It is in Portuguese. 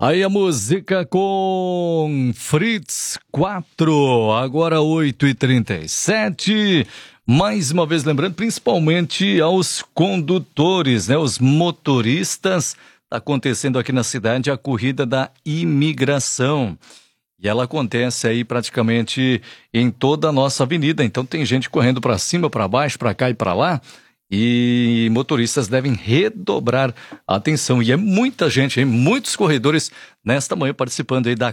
Aí a música com Fritz 4, agora 8h37. Mais uma vez lembrando, principalmente aos condutores, né, os motoristas, está acontecendo aqui na cidade a corrida da imigração. E ela acontece aí praticamente em toda a nossa avenida, então tem gente correndo para cima, para baixo, para cá e para lá. E motoristas devem redobrar a atenção. E é muita gente, hein? Muitos corredores nesta manhã participando aí da